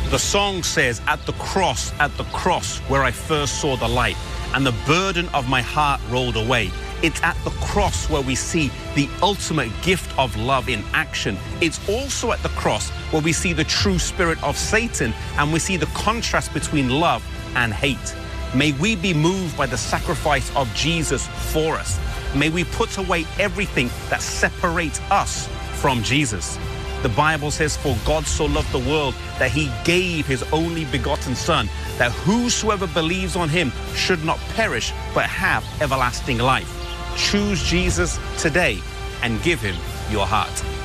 The song says, at the cross where I first saw the light, and the burden of my heart rolled away. It's at the cross where we see the ultimate gift of love in action. It's also at the cross where we see the true spirit of Satan, and we see the contrast between love and hate. May we be moved by the sacrifice of Jesus for us. May we put away everything that separates us from Jesus. The Bible says, for God so loved the world that he gave his only begotten Son, that whosoever believes on him should not perish but have everlasting life. Choose Jesus today and give him your heart.